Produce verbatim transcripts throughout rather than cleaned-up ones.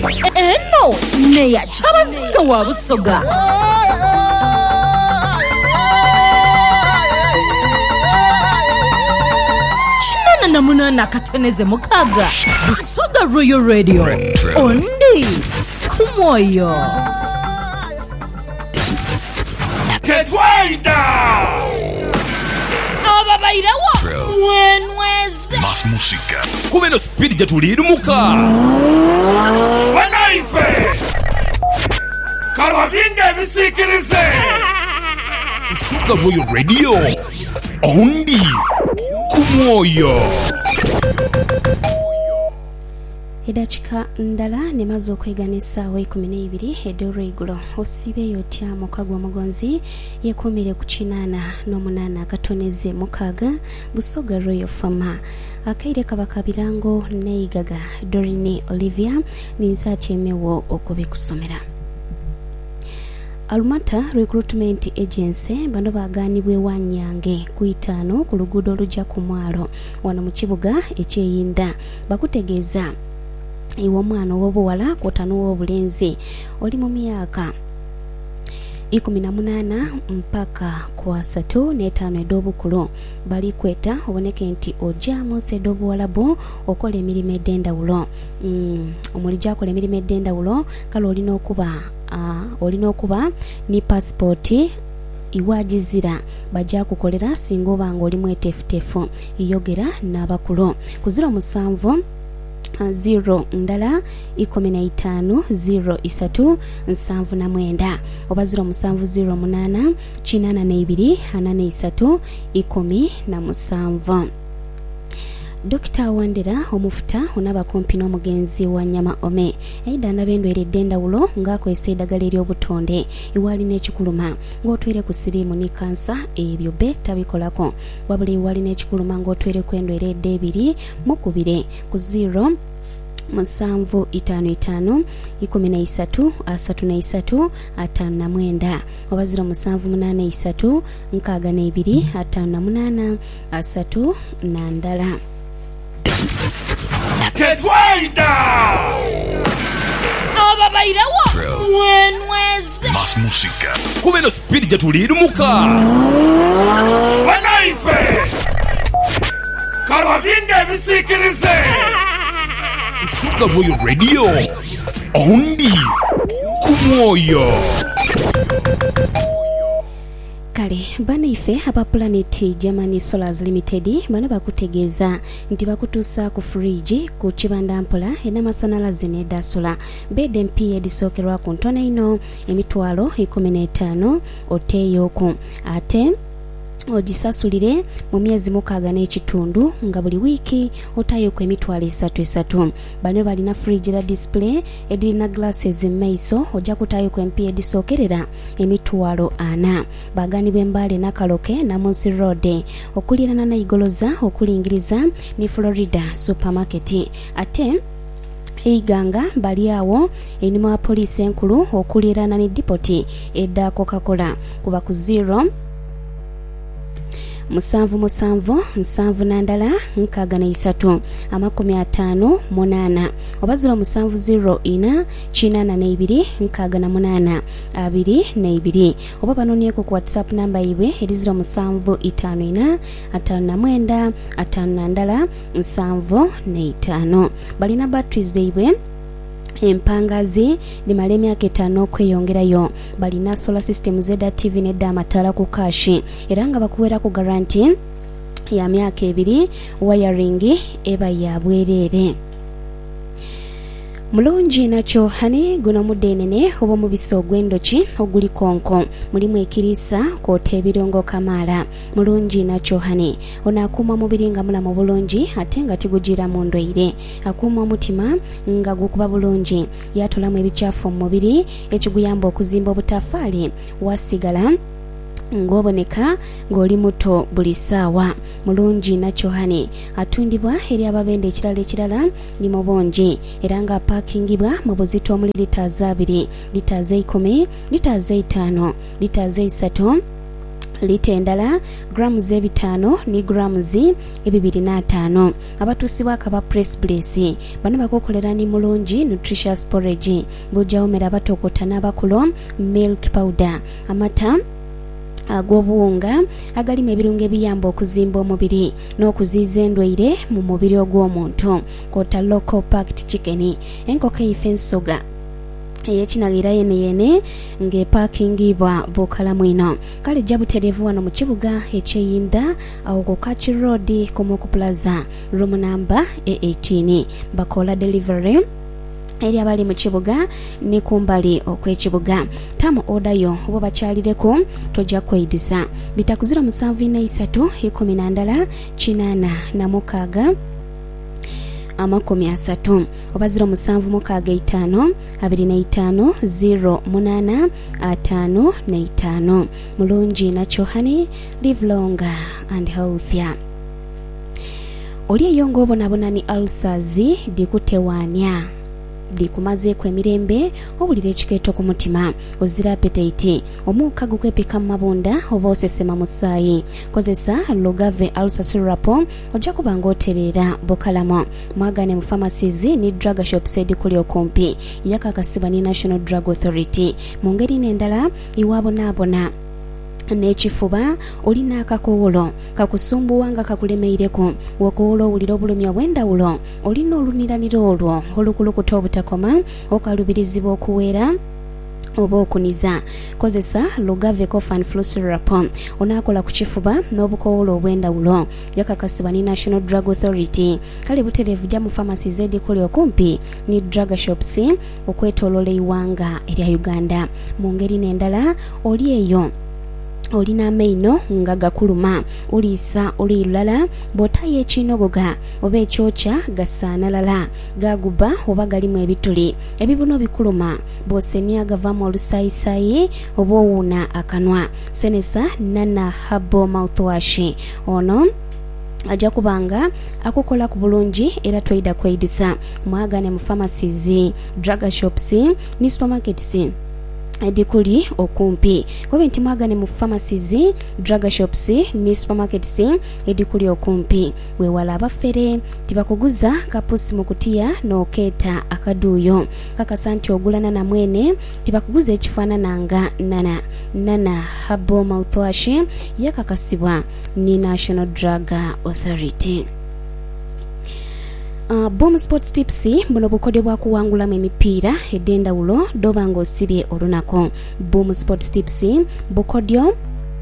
eno neya Chabazinga wa Busoga. Chinana na munana kateneze mukaga Busoga Royal Radio ondi kumoyo Ketwaida ababairawo mwenweze Mas música Kumeno speed jatuliru muka Wanaife Karwabinga bisikirize Busoga Royal Radio ondi kumoyo. Edachika ndala nemaze okweganisa wa ikumi n'ebiri edoro igulo osibe yotya mukagwa mugonzi yekumire ku kinana n'omunana akatoneze mukaga Busoga Royal Farmer akaire kabakabirango neigaga Dorine Olivia ninzatyemewo okubikusomera. Alumata Recruitment Agency bano baganibwe wanyange ku itaano ku luguudo olujja ku mwalo wano mu kibuga ekyeyinda bakutegeeza iwo mwana w'obuwala kwotano w'obulenzi oli mu myaka ikumi na munana mpaka ku asatu n'etaano ed'obukulu bali kweta oboneke nti ojja munsi ed'obuwala bo okola emirimu ed'endawulo mm, omulijja akola emirimu ed'endawulo kale olina okuba uh, olina okuba ni pasipoti iwajizira bajja kukolera singa obanga oli mwetefutefu iyogera n'abakulu ku ziro musanvu zero ndala ikumi na itaano zero isatu nsanvu na mwenda oba ziro musanvu zero munana kinana na ibiri anane isatu ikumi na musanvu. Dokita Wandera omufuta onaba kumpi n'omugenzi wa Nyama Ome aida nabendwere eddendawulo ng'akozesa eddagala ery'obutonde iwali n'ekikuluma ng'otwere ku siriimu ni kansa ebyo be tabikolako wabula iwali n'ekikuluma ng'otwere ku endwere edd'ebiri mukubire ku zero musanvu itaano itaano ikumi na isatu asatu na isatu ataano na mwenda oba ziro musanvu munana isatu nkaaga n'ebiri ataano na munana asatu na ndala. Ketwaida ababairawo mwenweze Mas música Kumeno speed jatuliru muka Wanaife Karwabinga bisikirize Busoga Royal Radio ondi kumoyo. Kale banaife aba Planet Germany Solars Limited bano bakutegeeza nti bakutuusa ku fridge ku kibanda mpola ena masanalaze n'eddasola bed M P edisookerwa ku ntona ino emitwalo ikumi n'etaano oteeyoko ate ogisasulire mu myezi mukaaga n'ekitundu nga buli wiiki otayo ku emitwalo esatu esatu. Bano balina fridge la display edilina glasses mmaiso ojja kutayo ku M P edisookerera emitwalo ana. Baganibwa Embale Nakaloke Namunsi Road okulirana na Igoloza okulingiriza ni Florida Supermarket ate Iganga bali awo enima wa poliisi enkulu okulirana ni dipoti edda Coca-Cola kuba ku zero musanvu musanvu nsanvu nandala nkaaga na isatu amakumi ataano munana oba ziro musanvu ziro ina kinana na ibiri nkaaga na munana abiri na ibiri oba banonyeko ku WhatsApp namba iwe eri ziro musanvu itaano ina ataano na mwenda ataano nandala nsanvu na itaano. Balina batteries deiwe empangazi limala emyaka etaano okweyongerayo. Balina solar system zeda T V nedda amatala ku kashi era nga bakuwera ku garanti ya myaka ebiri wiring eba ya bwerere. Mulungi nakyo hani guno mudenene oba mubiso gwendoki oguli konko mulimu ekirisa kote ebirongo kamala. Mulungi nakyo hani onakuma mubiri nga mulamu bulungi ate nga tigujira mu ndwaire akuma omutima nga gukuba bulungi yatulamu ebichafu mu mubiri ekiguyamba okuzimba obutafaali wasigala ngoboneka ng'oli muto buli ssaawa. Mulungi nakyo hani atundibwa eri ababende ekirala ekirala ni mu bungi era nga paakingibwa mu buzito omuli litaazi abiri litaazi ikumi litaazi itaano litaazi isatu lita endala grams ebitaano ne grams ebibiri n'ataano. Abatuusi b'akaba press brace bano bakokolera ni mulungi nutritious porridge bujawomera abatokota n'abakulo milk powder amata ag'obuwunga agalimu ebirungo ebiyamba okuzimba omubiri n'okuziiza endwaire mu mubiri ogw'omuntu kwota local packed chicken enkoko eyifa ensoga eyekinagira yene yene ng'epaakingibwa bukalamu ino kale jja butereevu wano mu kibuga ekyeyinda awo ku Kachi Road Komoku Plaza room number A eighteen bakola delivery eri abali mu kibuga ne kumbali okw'ekibuga tamu odayo oba bakyalireko tojja kweyidusa bitaku zero musanvu ina isatu ikumi na ndala kinaana na mukaaga amakumi asatu oba zero musanvu mukaaga itaano abiri na itaano zero munaana ataano na itaano. Mulungi nakyo honey, live longer and healthier. Oli eyo ng'obonabona ni ulcers dikutewaanya dikumazeeko emirembe obulira ekikeeto ku mutima ozira appetite omuuka gukwepika mu mabunda oba osesema mu ssaayi kozesa Lugave ulcer syrup ojja kuba ng'otereera bukalamo mwagane mu pharmacies ne drug shops edikuli okumpi yakakasibwa ne National Drug Authority. Mu ngeri n'endala iwabonaabona n'ekifuba olina akakoolo kakusumbuwa nga kakulemeireko wakoolo owulira obulumi obw'endawulo olina oluniraniro olwo olukulukuta obutakoma okalubirizibwa okuweera oba okuniza kozesa Lugave cough and flu syrup onaakola ku kifuba n'obukoolo obw'endawulo yakakasibwa ne National Drug Authority. Kale butereevu jja mu pharmacies edikuli okumpi ne drug shops okwetooloola eiwanga erya Uganda. Mu ngeri n'endala oli eyo olina amaino nga gakuluma uliisa oli lulala bw'otaayo ekinogoga oba ekyokya gasaanalala gaguba oba galimu ebituli ebibuno bikuluma bw'osemya gavaamu olusaayisayi oba owuuna akanwa senesa Nana Herbal mouthwash ono ajja kubanga akukola ku bulungi era toyida kweyidusa mwagane mu pharmacies drug shops ne supermarkets edikuli okumpi kobe nti mwagane mu pharmacies drug shops ne supermarkets edikuli okumpi wewala abafere tibakuguza kapusi mu kutiya n'okeeta akaduuyo kakasa nti ogulana na mwene tibakuguza ekifaanananga Nana Nana Herbal mouthwash yakakasibwa ne National Drug Authority. Uh, Boom Sports Tips buno bukodyo bwa kuwangulamu emipiira edendawulo doba ng'osibye olunako. Boom Sports Tips bukodyo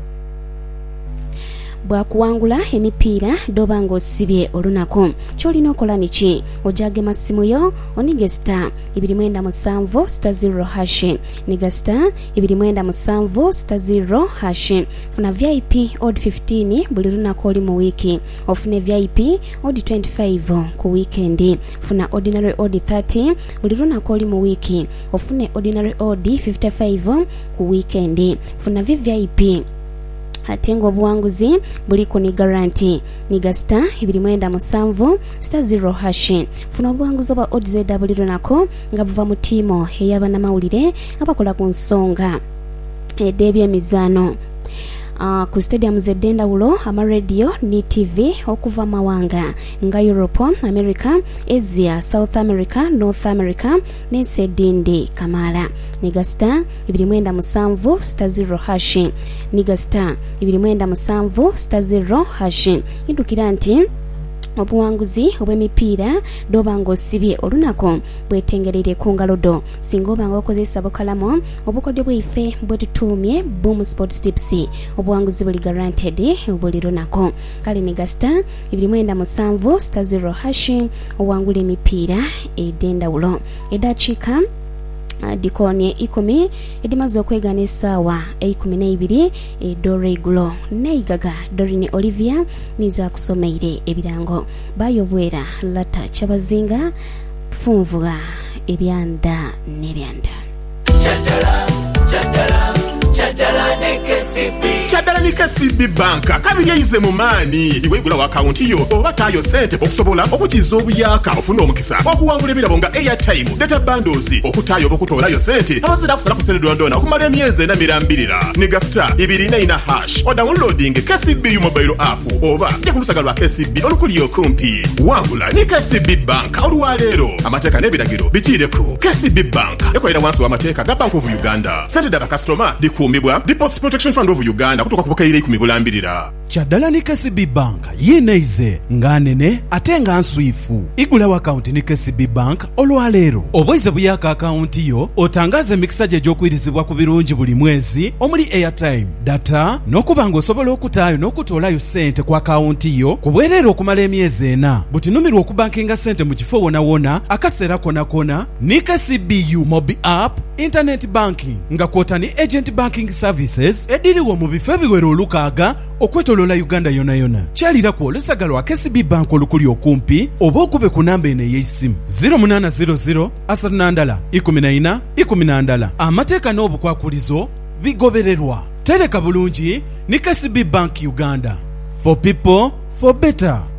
bwa kuwangula emipiira doba ng'osibye olunako. Kyolina okola niki ojage masimu yo onige star ibiri mwenda musanvu star zero hash niga star ibiri mwenda musanvu star zero hash funa V I P odd fifteen buli lunako oli mu wiki ofune V I P odd twenty-five ku weekend funa ordinary odd thirty buli lunako oli mu wiki ofune ordinary odd fifty-five ku weekend funa V V I P atengo obuwanguzi buli ku ni guarantee niga star ibiri mwenda musanvu star zero hash funa obuwanguzi oba odds buli lunako nga buva mu tiimo ey'abanamawulire abakola ku nsonga ed'ebyemizaano emizano Uh, ku stadium z'edendawulo ama radio ne T V okuva mawanga nga Europe, America, Asia, South America, North America n'ensi edindi kamala. Niga star ibiri mwenda musanvu star zero hash niga star ibiri mwenda musanvu star zero hash indukira nti obuwanguzi obw'emipiira doba ng'osibye olunako bwetengerere ku ngalodo singa oba ng'okozesa bukalamu obukodyo bwaife bwe tutuumye Boom Sports Tips obuwanguzi buli guaranteed buli lunako. Kale niga star ibiri mwenda musanvu star zero hash owangula emipiira edendawulo edakiika dikonie ikumi edimaze okwegana essaawa eikumi n'ebiri edore gulo neigaga Dorine Olivia niza kusomeire ebirango bayobwera lata kyabazinga funvuga ebyanda n'ebyanda. Chatala, chatala, Chaddala ne K C B. Chaddala ne K C B Bank kabiri eyize mu maani iwe igula wa account yo oba tayo sente okusobola okukiza obuyaka ofuna omukisa okuwangula ebirabo nga airtime data bundles okutayo okutolayo sente abazira kusala ku sente dondona okumala emyezi ena mirambirira niga star ibiri ina ina hash o downloading K C B mobile app oba je kulusaga lwa K C B olukuli okumpi wangula ne K C B Bank olwalero amateeka n'ebiragiro bikiireko. K C B Bank ekolera wansi w'amateeka ga Bank of Uganda. Sente daba customer dikuumibwa Deposit Protection Fund of Uganda kutoka ku bukayire ikumi bulambirira. Chaddala ne K C B Bank yineize nga nene ate nga nswifu igula wa account ne K C B Bank olwaleero obweze buyaka account yo otangaze emikisa gye gy'okwirizibwa ku birungi buli mwezi omuli airtime data n'okubanga osobola okutaayo n'okutolayo sente ku account yo ku bwereere okumala emyezi ena butinumirwa okubankinga sente mu kifo wona wona akaseera kona kona ne K C B U mobi app internet banking nga kwota ne agent banking services ediriwo mu bifo ebiwera olukaaga okwetolola Uganda yona yona. Kyalira ku olusaga lwa K C B Bank olukuli okumpi oba okube ku namba eno ey'essimu zero munana zero zero asatu nandala ikumi na ina ikumi nandala. Amateeka n'obukwakulizo bigobererwa. Tereka bulungi ne K C B Bank Uganda. For people, for better.